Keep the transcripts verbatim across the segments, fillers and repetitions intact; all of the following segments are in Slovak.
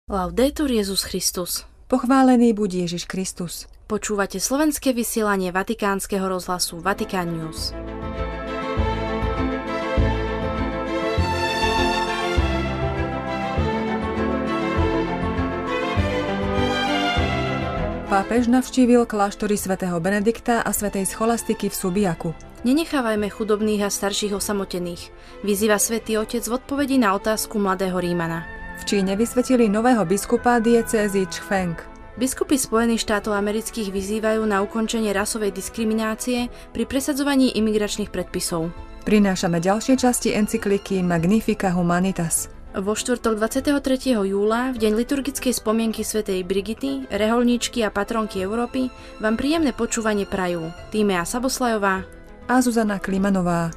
Laudetur Jesus Christus. Pochválený buď Ježiš Kristus. Počúvate slovenské vysielanie Vatikánskeho rozhlasu Vatican News. Pápež navštívil kláštory svätého Benedikta a svätej Scholastiky v Subiaku. Nenechávajme chudobných a starších osamotených, vyzýva Svätý Otec v odpovedi na otázku mladého Rímana. V Číne vysvetili nového biskupa diecézy Chfeng. Biskupy Spojených štátov amerických vyzývajú na ukončenie rasovej diskriminácie pri presadzovaní imigračných predpisov. Prinášame ďalšie časti encykliky Magnificat Humanitas. Vo štvrtok dvadsiateho tretieho júla, v deň liturgickej spomienky svätej Brigity, reholníčky a patronky Európy, vám príjemné počúvanie prajú Tímea Saboslajová a Zuzana Klimanová.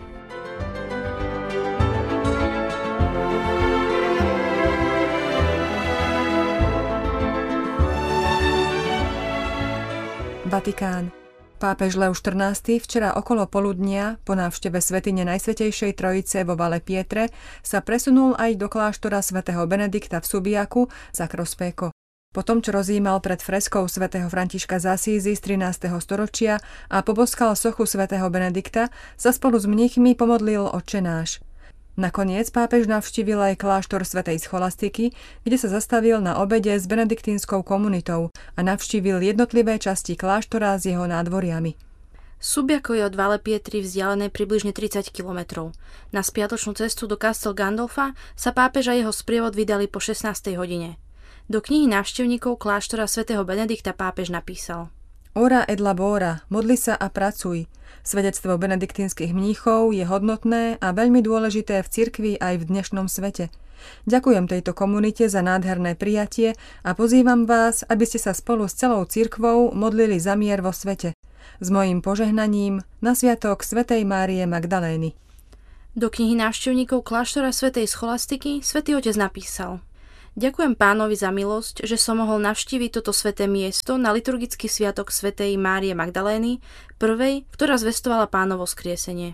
Vatikán. Pápež Leo štrnásty včera okolo poludnia po návšteve svätyne Najsvätejšej Trojice vo Vale Pietre sa presunul aj do kláštora svätého Benedikta v Subiaku Sacro Speco. Po tom, čo rozjímal pred freskou svätého Františka z Asízy z trinásteho storočia a poboskal sochu svätého Benedikta, sa spolu s mníchmi pomodlil Otčenáš. Nakoniec pápež navštívil aj kláštor svätej Scholastiky, kde sa zastavil na obede s benediktínskou komunitou a navštívil jednotlivé časti kláštora s jeho nádvoriami. Subiaco je od Vale Pietry vzdialené približne tridsať kilometrov. Na spiatočnú cestu do Castel Gandolfa sa pápež a jeho sprievod vydali po šestnástej hodine. Do knihy návštevníkov kláštora svätého Benedikta pápež napísal: Ora et labora, modli sa a pracuj. Svedectvo benediktínskych mníchov je hodnotné a veľmi dôležité v cirkvi aj v dnešnom svete. Ďakujem tejto komunite za nádherné prijatie a pozývam vás, aby ste sa spolu s celou cirkvou modlili za mier vo svete. S mojím požehnaním na sviatok svätej Márie Magdalény. Do knihy návštevníkov kláštora svätej Scholastiky Svätý Otec napísal: Ďakujem Pánovi za milosť, že som mohol navštíviť toto sväté miesto na liturgický sviatok svätej Márie Magdalény, prvej, ktorá zvestovala Pánovo vzkriesenie.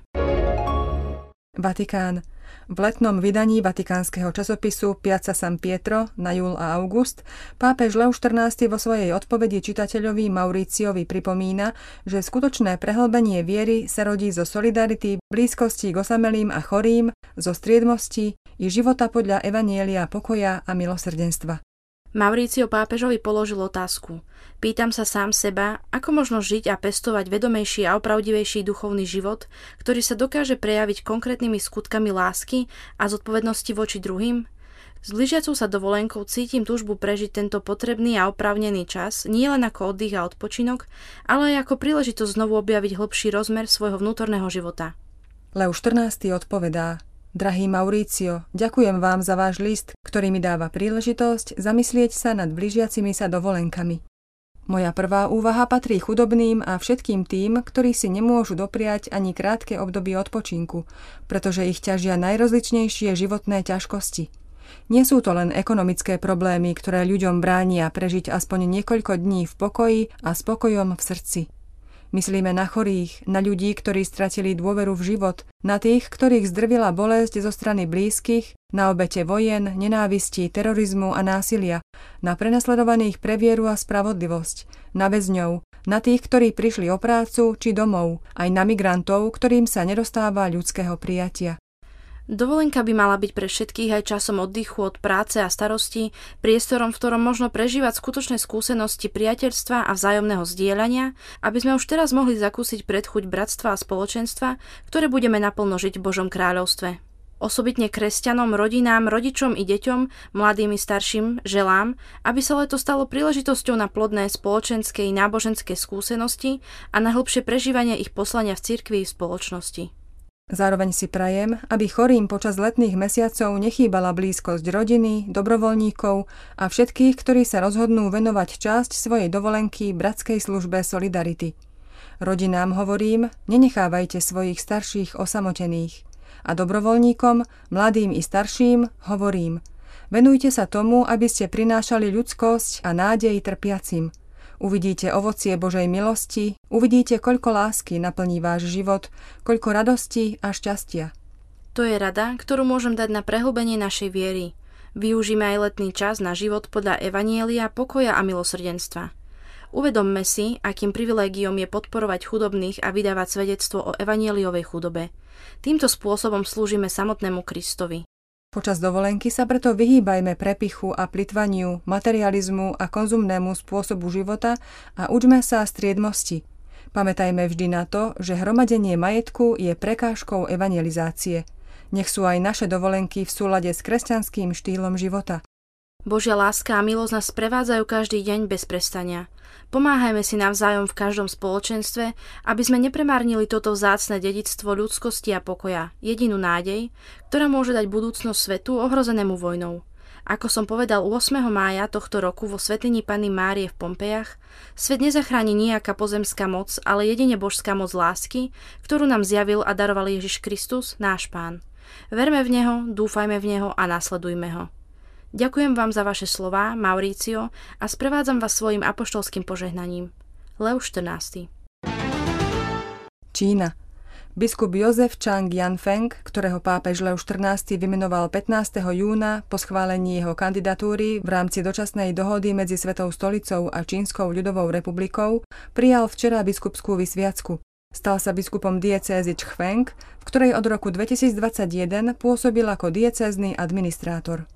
Vatikán. V letnom vydaní vatikánskeho časopisu Piazza San Pietro na júl a august pápež Leo štrnásty vo svojej odpovedi čitateľovi Mauriciovi pripomína, že skutočné prehlbenie viery sa rodí zo solidarity, blízkosti k osamelým a chorým, zo striedmosti i života podľa evanjelia pokoja a milosrdenstva. Mauricio pápežovi položil otázku. Pýtam sa sám seba, ako možno žiť a pestovať vedomejší a opravdivejší duchovný život, ktorý sa dokáže prejaviť konkrétnymi skutkami lásky a zodpovednosti voči druhým? S blížiacou sa dovolenkou cítim túžbu prežiť tento potrebný a oprávnený čas nielen ako oddych a odpočinok, ale aj ako príležitosť znovu objaviť hlbší rozmer svojho vnútorného života. Leo štrnásty odpovedá: Drahý Mauricio, ďakujem vám za váš list, ktorý mi dáva príležitosť zamyslieť sa nad blížiacimi sa dovolenkami. Moja prvá úvaha patrí chudobným a všetkým tým, ktorí si nemôžu dopriať ani krátke obdobie odpočinku, pretože ich ťažia najrozličnejšie životné ťažkosti. Nie sú to len ekonomické problémy, ktoré ľuďom bránia prežiť aspoň niekoľko dní v pokoji a spokojom v srdci. Myslíme na chorých, na ľudí, ktorí stratili dôveru v život, na tých, ktorých zdrvila bolesť zo strany blízkych, na obete vojen, nenávisti, terorizmu a násilia, na prenasledovaných pre vieru a spravodlivosť, na väzňov, na tých, ktorí prišli o prácu či domov, aj na migrantov, ktorým sa nedostáva ľudského prijatia. Dovolenka by mala byť pre všetkých aj časom oddychu od práce a starosti, priestorom, v ktorom možno prežívať skutočné skúsenosti priateľstva a vzájomného zdieľania, aby sme už teraz mohli zakúsiť predchuť bratstva a spoločenstva, ktoré budeme naplno žiť v Božom kráľovstve. Osobitne kresťanom, rodinám, rodičom i deťom, mladým i starším želám, aby sa leto stalo príležitosťou na plodné spoločenské i náboženské skúsenosti a na hlbšie prežívanie ich poslania v cirkvi i v spoločnosti. Zároveň si prajem, aby chorým počas letných mesiacov nechýbala blízkosť rodiny, dobrovoľníkov a všetkých, ktorí sa rozhodnú venovať časť svojej dovolenky bratskej službe solidarity. Rodinám hovorím, nenechávajte svojich starších osamotených. A dobrovoľníkom, mladým i starším, hovorím, venujte sa tomu, aby ste prinášali ľudskosť a nádej trpiacim. Uvidíte ovocie Božej milosti, uvidíte, koľko lásky naplní váš život, koľko radosti a šťastia. To je rada, ktorú môžem dať na prehlbenie našej viery. Využíme aj letný čas na život podľa evanjelia, pokoja a milosrdenstva. Uvedomme si, akým privilégiom je podporovať chudobných a vydávať svedectvo o evanjeliovej chudobe. Týmto spôsobom slúžime samotnému Kristovi. Počas dovolenky sa preto vyhýbajme prepichu a plytvaniu, materializmu a konzumnému spôsobu života a učme sa striedmosti. Pamätajme vždy na to, že hromadenie majetku je prekážkou evangelizácie. Nech sú aj naše dovolenky v súlade s kresťanským štýlom života. Božia láska a milosť nás prevádzajú každý deň bez prestania. Pomáhajme si navzájom v každom spoločenstve, aby sme nepremárnili toto vzácne dedičstvo ľudskosti a pokoja, jedinú nádej, ktorá môže dať budúcnosť svetu ohrozenému vojnou. Ako som povedal ôsmeho mája tohto roku vo svätyni Panny Márie v Pompejach, svet nezachráni nejaká pozemská moc, ale jedine božská moc lásky, ktorú nám zjavil a daroval Ježiš Kristus, náš Pán. Verme v Neho, dúfajme v Neho a nasledujme Ho. Ďakujem vám za vaše slová, Mauricio, a sprevádzam vás svojim apoštolským požehnaním. Leo štrnásty. Čína. Biskup Jozef Chang Yanfeng, ktorého pápež Leo štrnásty vymenoval pätnásteho júna po schválení jeho kandidatúry v rámci dočasnej dohody medzi Svetou stolicou a Čínskou ľudovou republikou, prijal včera biskupskú vysviacku. Stal sa biskupom diecézy Chfeng, v ktorej od roku dvetisícdvadsaťjeden pôsobil ako diecézny administrátor.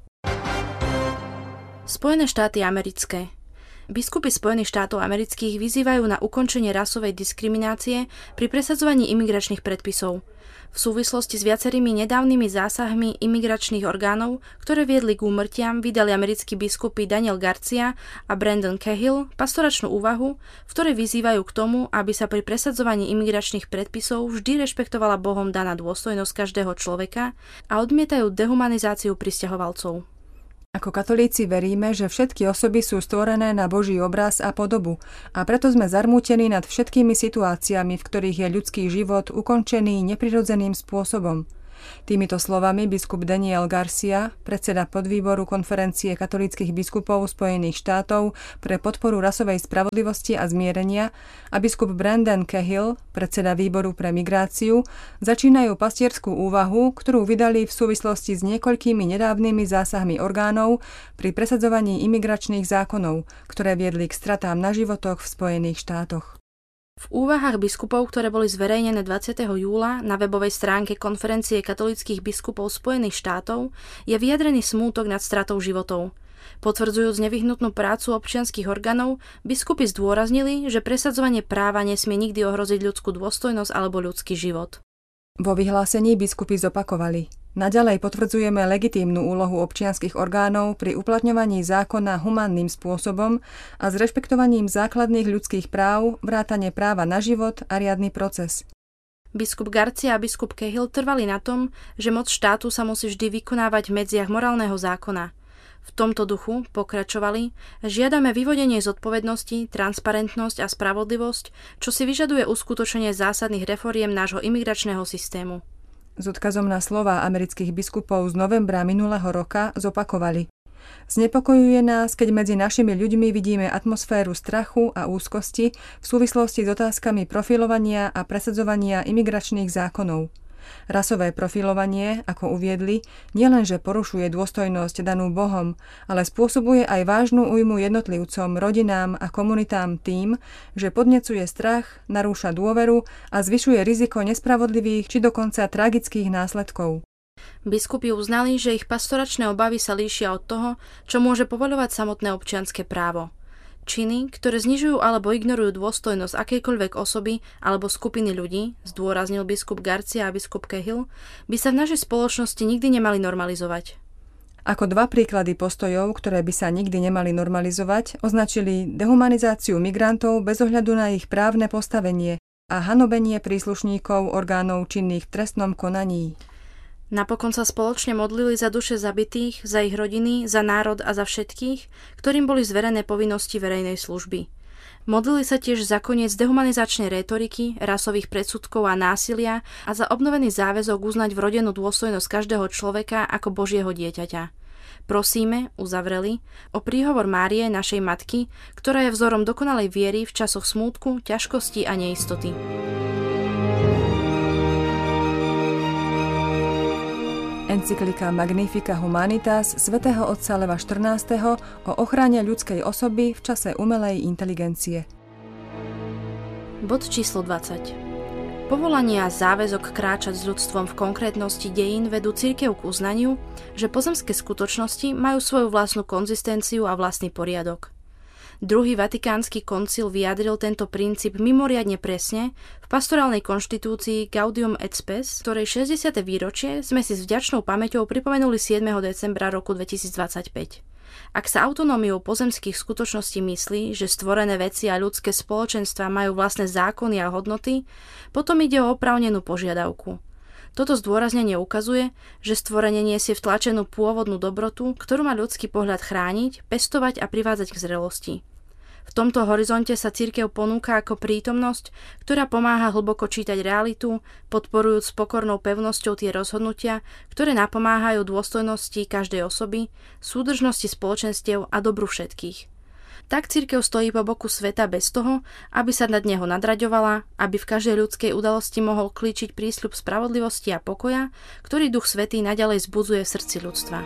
Spojené štáty americké. Biskupy Spojených štátov amerických vyzývajú na ukončenie rasovej diskriminácie pri presadzovaní imigračných predpisov. V súvislosti s viacerými nedávnymi zásahmi imigračných orgánov, ktoré viedli k úmrtiam, vydali americkí biskupy Daniel Garcia a Brandon Cahill pastoračnú úvahu, v ktorej vyzývajú k tomu, aby sa pri presadzovaní imigračných predpisov vždy rešpektovala Bohom daná dôstojnosť každého človeka a odmietajú dehumanizáciu prisťahovalcov. Ako katolíci veríme, že všetky osoby sú stvorené na Boží obraz a podobu a preto sme zarmútení nad všetkými situáciami, v ktorých je ľudský život ukončený neprirodzeným spôsobom. Týmito slovami biskup Daniel Garcia, predseda podvýboru konferencie katolíckych biskupov Spojených štátov pre podporu rasovej spravodlivosti a zmierenia, a biskup Brandon Cahill, predseda výboru pre migráciu, začínajú pastierskú úvahu, ktorú vydali v súvislosti s niekoľkými nedávnymi zásahmi orgánov pri presadzovaní imigračných zákonov, ktoré viedli k stratám na životoch v Spojených štátoch. V úvahách biskupov, ktoré boli zverejnené dvadsiateho júla na webovej stránke konferencie katolíckych biskupov Spojených štátov, je vyjadrený smútok nad stratou životov. Potvrdzujúc nevyhnutnú prácu občianskych orgánov, biskupy zdôraznili, že presadzovanie práva nesmie nikdy ohroziť ľudskú dôstojnosť alebo ľudský život. Vo vyhlásení biskupy zopakovali: naďalej potvrdzujeme legitímnu úlohu občianskych orgánov pri uplatňovaní zákona humánnym spôsobom a s rešpektovaním základných ľudských práv, vrátane práva na život a riadny proces. Biskup Garcia a biskup Cahill trvali na tom, že moc štátu sa musí vždy vykonávať v medziach morálneho zákona. V tomto duchu pokračovali: žiadame vyvodenie zodpovednosti, transparentnosť a spravodlivosť, čo si vyžaduje uskutočnenie zásadných reforiem nášho imigračného systému. S odkazom na slová amerických biskupov z novembra minulého roka zopakovali: znepokojuje nás, keď medzi našimi ľuďmi vidíme atmosféru strachu a úzkosti v súvislosti s otázkami profilovania a presadzovania imigračných zákonov. Rasové profilovanie, ako uviedli, nielenže porušuje dôstojnosť danú Bohom, ale spôsobuje aj vážnu újmu jednotlivcom, rodinám a komunitám tým, že podnecuje strach, narúša dôveru a zvyšuje riziko nespravodlivých či dokonca tragických následkov. Biskupy uznali, že ich pastoračné obavy sa líšia od toho, čo môže povoľovať samotné občianske právo. Činy, ktoré znižujú alebo ignorujú dôstojnosť akejkoľvek osoby alebo skupiny ľudí, zdôraznil biskup Garcia a biskup Cahill, by sa v našej spoločnosti nikdy nemali normalizovať. Ako dva príklady postojov, ktoré by sa nikdy nemali normalizovať, označili dehumanizáciu migrantov bez ohľadu na ich právne postavenie a hanobenie príslušníkov orgánov činných v trestnom konaní. Napokon sa spoločne modlili za duše zabitých, za ich rodiny, za národ a za všetkých, ktorým boli zverené povinnosti verejnej služby. Modlili sa tiež za koniec dehumanizačnej rétoriky, rasových predsudkov a násilia a za obnovený záväzok uznať vrodenú dôstojnosť každého človeka ako Božieho dieťaťa. Prosíme, uzavreli, o príhovor Márie, našej matky, ktorá je vzorom dokonalej viery v časoch smútku, ťažkosti a neistoty. Encyklika Magnifica Humanitas svätého otca Leva štrnásteho o ochrane ľudskej osoby v čase umelej inteligencie. Bod číslo dvadsať. Povolanie a záväzok kráčať s ľudstvom v konkrétnosti dejín vedú cirkev k uznaniu, že pozemské skutočnosti majú svoju vlastnú konzistenciu a vlastný poriadok. Druhý vatikánsky koncil vyjadril tento princíp mimoriadne presne v pastorálnej konštitúcii Gaudium et Spes, ktorej šesťdesiate výročie sme si s vďačnou pamäťou pripomenuli siedmeho decembra roku dvetisícdvadsaťpäť. Ak sa autonómiou pozemských skutočností myslí, že stvorené veci a ľudské spoločenstvá majú vlastné zákony a hodnoty, potom ide o oprávnenú požiadavku. Toto zdôraznenie ukazuje, že stvorenie nesie vtlačenú pôvodnú dobrotu, ktorú má ľudský pohľad chrániť, pestovať a privádzať k zrelosti. V tomto horizonte sa cirkev ponúka ako prítomnosť, ktorá pomáha hlboko čítať realitu, podporujúc s pokornou pevnosťou tie rozhodnutia, ktoré napomáhajú dôstojnosti každej osoby, súdržnosti spoločenstiev a dobru všetkých. Tak cirkev stojí po boku sveta bez toho, aby sa nad neho nadraďovala, aby v každej ľudskej udalosti mohol klíčiť prísľub spravodlivosti a pokoja, ktorý Duch Svätý naďalej zbudzuje v srdci ľudstva.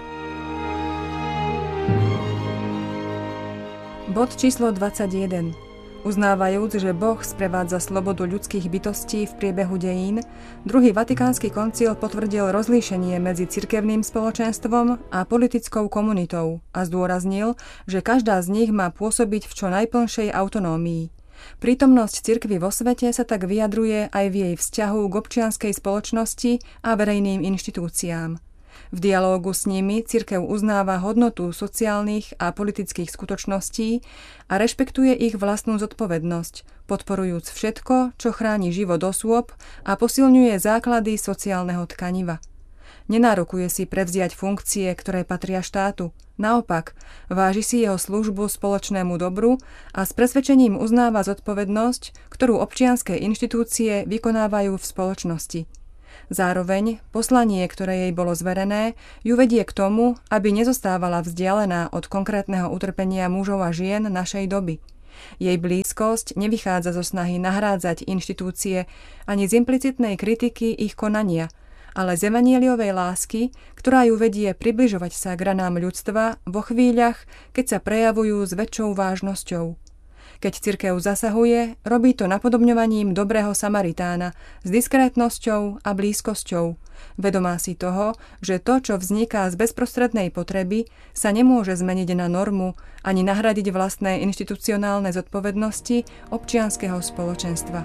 Bod číslo dvadsaťjeden. Uznávajúc, že Boh sprevádza slobodu ľudských bytostí v priebehu dejín, druhý vatikánsky koncil potvrdil rozlíšenie medzi cirkevným spoločenstvom a politickou komunitou a zdôraznil, že každá z nich má pôsobiť v čo najplnšej autonómii. Prítomnosť cirkvi vo svete sa tak vyjadruje aj v jej vzťahu k občianskej spoločnosti a verejným inštitúciám. V dialógu s nimi cirkev uznáva hodnotu sociálnych a politických skutočností a rešpektuje ich vlastnú zodpovednosť, podporujúc všetko, čo chráni život osôb a posilňuje základy sociálneho tkaniva. Nenárokuje si prevziať funkcie, ktoré patria štátu. Naopak, váži si jeho službu spoločnému dobru a s presvedčením uznáva zodpovednosť, ktorú občianske inštitúcie vykonávajú v spoločnosti. Zároveň poslanie, ktoré jej bolo zverené, ju vedie k tomu, aby nezostávala vzdialená od konkrétneho utrpenia mužov a žien našej doby. Jej blízkosť nevychádza zo snahy nahrádzať inštitúcie ani z implicitnej kritiky ich konania, ale z evanjeliovej lásky, ktorá ju vedie približovať sa k ranám ľudstva vo chvíľach, keď sa prejavujú s väčšou vážnosťou. Keď cirkev zasahuje, robí to napodobňovaním dobrého Samaritána s diskrétnosťou a blízkosťou. Vedomá si toho, že to, čo vzniká z bezprostrednej potreby, sa nemôže zmeniť na normu ani nahradiť vlastné inštitucionálne zodpovednosti občianskeho spoločenstva.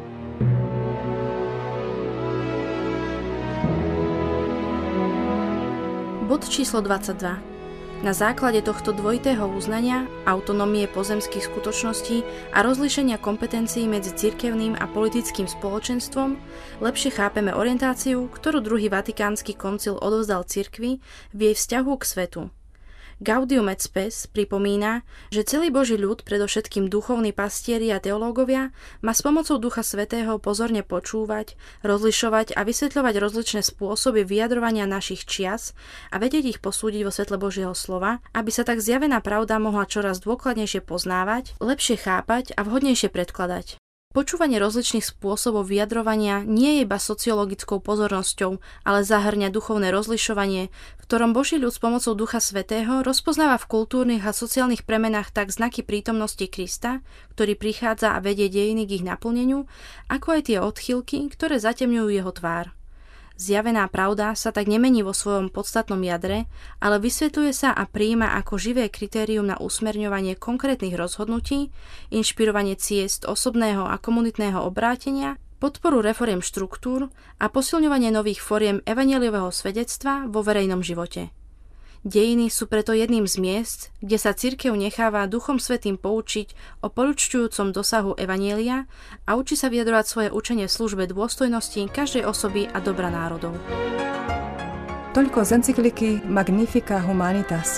Bod číslo dvadsaťdva. Na základe tohto dvojitého uznania, autonómie pozemských skutočností a rozlíšenia kompetencií medzi cirkevným a politickým spoločenstvom lepšie chápeme orientáciu, ktorú druhý vatikánsky koncil odovzdal cirkvi v jej vzťahu k svetu. Gaudium et Spes pripomína, že celý Boží ľud, predovšetkým duchovní pastieri a teológovia, má s pomocou Ducha Svätého pozorne počúvať, rozlišovať a vysvetľovať rozličné spôsoby vyjadrovania našich čias a vedieť ich posúdiť vo svetle Božieho slova, aby sa tak zjavená pravda mohla čoraz dôkladnejšie poznávať, lepšie chápať a vhodnejšie predkladať. Počúvanie rozličných spôsobov vyjadrovania nie je iba sociologickou pozornosťou, ale zahŕňa duchovné rozlišovanie, v ktorom Boží ľud s pomocou Ducha Svätého rozpoznáva v kultúrnych a sociálnych premenách tak znaky prítomnosti Krista, ktorý prichádza a vedie dejiny k ich naplneniu, ako aj tie odchýlky, ktoré zatemňujú jeho tvár. Zjavená pravda sa tak nemení vo svojom podstatnom jadre, ale vysvetľuje sa a prijíma ako živé kritérium na usmerňovanie konkrétnych rozhodnutí, inšpirovanie ciest osobného a komunitného obrátenia, podporu reforiem štruktúr a posilňovanie nových foriem evanjeliového svedectva vo verejnom živote. Dejiny sú preto jedným z miest, kde sa cirkev necháva Duchom Svätým poučiť o poľučťujúcom dosahu evanjelia a učí sa vyjadrovať svoje učenie v službe dôstojnosti každej osoby a dobra národov. Toľko z encykliky Magnifica Humanitas.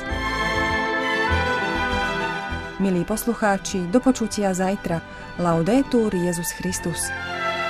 Milí poslucháči, do počutia zajtra. Laudetur Jesus Christus.